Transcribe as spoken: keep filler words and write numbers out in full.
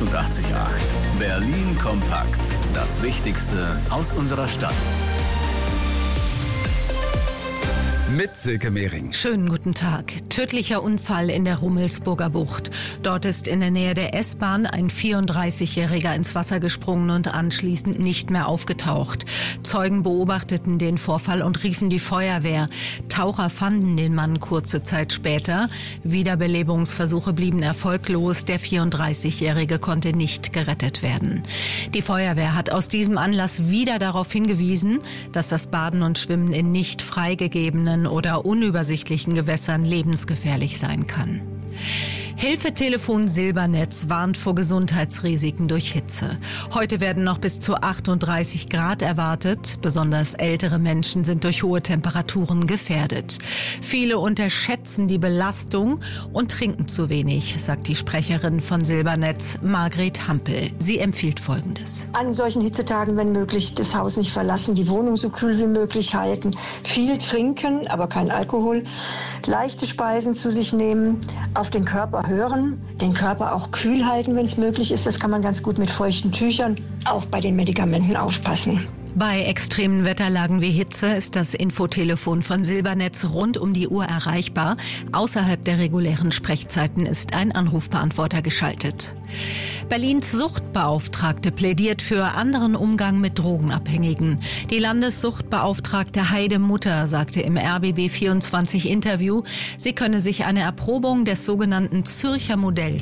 achtundachtzig Komma acht. Berlin kompakt. Das Wichtigste aus unserer Stadt. Mit Silke Mehring. Schönen guten Tag. Tödlicher Unfall in der Rummelsburger Bucht. Dort ist in der Nähe der S-Bahn ein vierunddreißigjähriger ins Wasser gesprungen und anschließend nicht mehr aufgetaucht. Zeugen beobachteten den Vorfall und riefen die Feuerwehr. Taucher fanden den Mann kurze Zeit später. Wiederbelebungsversuche blieben erfolglos. Der vierunddreißigjährige konnte nicht gerettet werden. Die Feuerwehr hat aus diesem Anlass wieder darauf hingewiesen, dass das Baden und Schwimmen in nicht freigegebenen oder unübersichtlichen Gewässern lebensgefährlich sein kann. Hilfetelefon Silbernetz warnt vor Gesundheitsrisiken durch Hitze. Heute werden noch bis zu achtunddreißig Grad erwartet. Besonders ältere Menschen sind durch hohe Temperaturen gefährdet. Viele unterschätzen die Belastung und trinken zu wenig, sagt die Sprecherin von Silbernetz, Margret Hampel. Sie empfiehlt Folgendes. An solchen Hitzetagen, wenn möglich, das Haus nicht verlassen, die Wohnung so kühl wie möglich halten, viel trinken, aber kein Alkohol, leichte Speisen zu sich nehmen, auf den Körper hören, den Körper auch kühl halten, wenn es möglich ist. Das kann man ganz gut mit feuchten Tüchern, auch bei den Medikamenten aufpassen. Bei extremen Wetterlagen wie Hitze ist das Infotelefon von Silbernetz rund um die Uhr erreichbar. Außerhalb der regulären Sprechzeiten ist ein Anrufbeantworter geschaltet. Berlins Suchtbeauftragte plädiert für anderen Umgang mit Drogenabhängigen. Die Landessuchtbeauftragte Heide Mutter sagte im R B B vierundzwanzig Interview, sie könne sich eine Erprobung des sogenannten Zürcher Modells